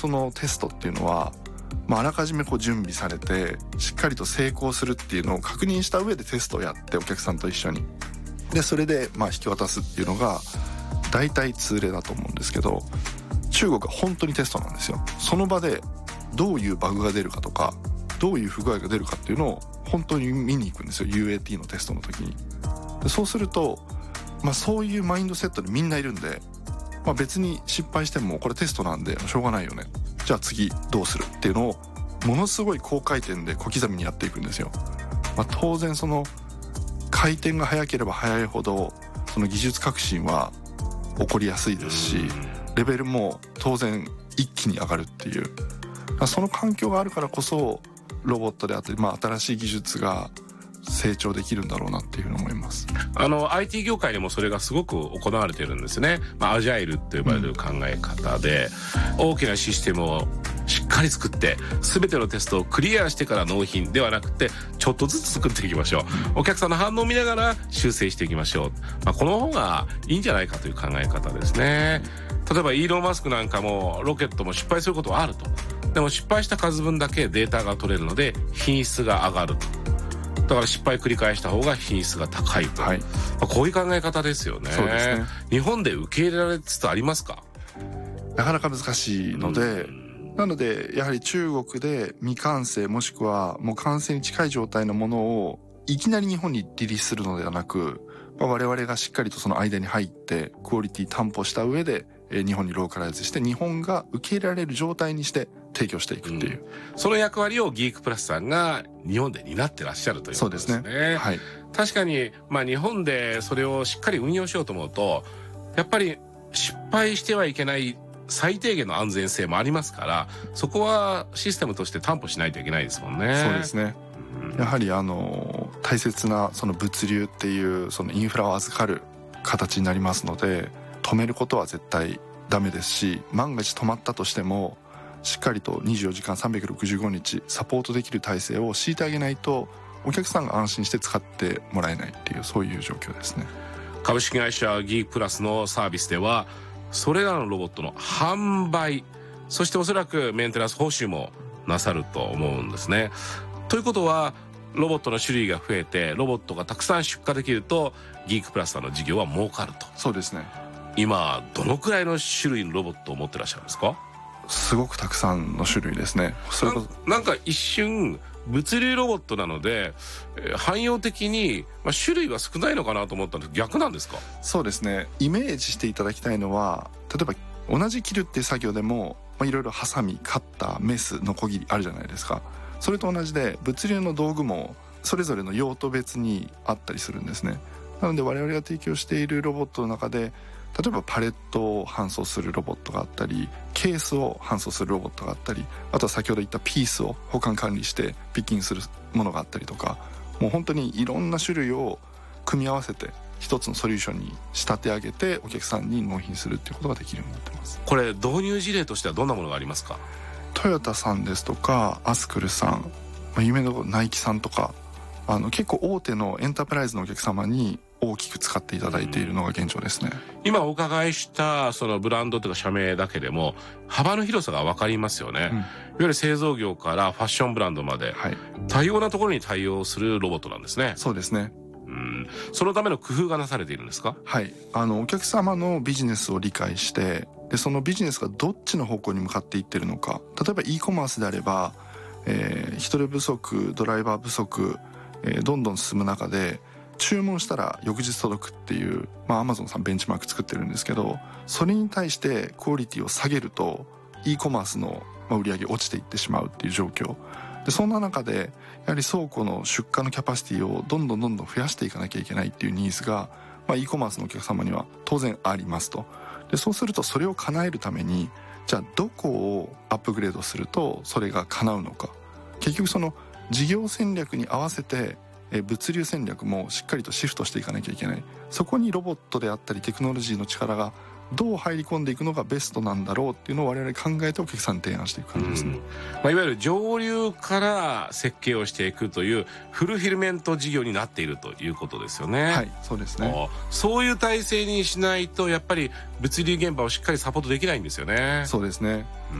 そのテストっていうのは、あらかじめ準備されてしっかりと成功するっていうのを確認した上でテストをやって、お客さんと一緒にでそれで引き渡すっていうのが大体通例だと思うんですけど、中国は本当にテストなんですよ。その場でどういうバグが出るかとか、どういう不具合が出るかっていうのを本当に見に行くんですよ、 UAT のテストの時に。でそうすると、そういうマインドセットでみんないるんで、別に失敗してもこれテストなんでしょうがないよね、じゃあ次どうするっていうのをものすごい高回転で小刻みにやっていくんですよ。当然その回転が速ければ速いほどその技術革新は起こりやすいですし、レベルも当然一気に上がるっていう、その環境があるからこそロボットであったり、新しい技術が成長できるんだろうなっていうふうに思います。 IT 業界でもそれがすごく行われてるんですね。アジャイルって呼ばれる考え方で、大きなシステムをしっかり作って全てのテストをクリアしてから納品ではなくて、ちょっとずつ作っていきましょう。お客さんの反応を見ながら修正していきましょう。この方がいいんじゃないかという考え方ですね。例えばイーロン・マスクなんかもロケットも失敗することはあると。でも失敗した数分だけデータが取れるので品質が上がると。だから失敗繰り返した方が品質が高いと、こういう考え方ですよね。 そうですね。 日本で受け入れられつつありますか？ なかなか難しいので、なのでやはり中国で未完成もしくはもう完成に近い状態のものをいきなり日本にリリースするのではなく、我々がしっかりとその間に入ってクオリティ担保した上で日本にローカライズして日本が受け入れられる状態にして提供していくっていう、 その役割をギークプラスさんが日本で担ってらっしゃるということですね。 そうですね。はい。 確かに、日本でそれをしっかり運用しようと思うと、やっぱり失敗してはいけない最低限の安全性もありますから、そこはシステムとして担保しないといけないですもんね。 そうですね。やはり大切なその物流っていうそのインフラを預かる形になりますので、止めることは絶対ダメですし、万が一止まったとしてもしっかりと24時間365日サポートできる体制を敷いてあげないと、お客さんが安心して使ってもらえないっていう、そういう状況ですね。 株式会社ギークプラスのサービスではそれらのロボットの販売、そしておそらくメンテナンス報酬もなさると思うんですね。ということはロボットの種類が増えてロボットがたくさん出荷できるとギークプラスさんの事業は儲かると。 そうですね。 今どのくらいの種類のロボットを持ってらっしゃるんですか？ すごくたくさんの種類ですね。それこそなんか一瞬物流ロボットなので、汎用的に、種類は少ないのかなと思ったんですけど、逆なんですか？ そうですね。イメージしていただきたいのは、例えば同じ切るっていう作業でも、いろいろハサミ、カッター、メス、ノコギリあるじゃないですか。それと同じで物流の道具もそれぞれの用途別にあったりするんですね。なので我々が提供しているロボットの中で、例えばパレットを搬送するロボットがあったり、ケースを搬送するロボットがあったり、あとは先ほど言ったピースを保管管理してピッキングするものがあったりとか、もう本当にいろんな種類を組み合わせて一つのソリューションに仕立て上げてお客さんに納品するっていうことができるようになってます。 これ導入事例としてはどんなものがありますか？ トヨタさんですとかアスクルさん、有名なナイキさんとか、結構大手のエンタープライズのお客様に大きく使っていただいているのが現状ですね。 今お伺いしたそのブランドというか社名だけでも幅の広さが分かりますよね。いわゆる製造業からファッションブランドまで、多様なところに対応するロボットなんですね。 そうですね。 そのための工夫がなされているんですか？はい。 お客様のビジネスを理解して、でそのビジネスがどっちの方向に向かっていってるのか。例えば e コマースであれば、人手不足、ドライバー不足、どんどん進む中で注文したら翌日届くっていう、Amazon さんベンチマーク作ってるんですけど、それに対してクオリティを下げると e コマースの売り上げ落ちていってしまうっていう状況で、そんな中でやはり倉庫の出荷のキャパシティをどんどん増やしていかなきゃいけないっていうニーズが、e コマースのお客様には当然ありますと。でそうするとそれを叶えるために、じゃあどこをアップグレードするとそれが叶うのか。結局その事業戦略に合わせて物流戦略もしっかりとシフトしていかなきゃいけない。そこにロボットであったりテクノロジーの力がどう入り込んでいくのがベストなんだろうっていうのを我々考えてお客さんに提案していく感じですね。 いわゆる上流から設計をしていくというフルフィルメント事業になっているということですよね。 はい、そうですね。 そういう体制にしないとやっぱり物流現場をしっかりサポートできないんですよね。 そうですね。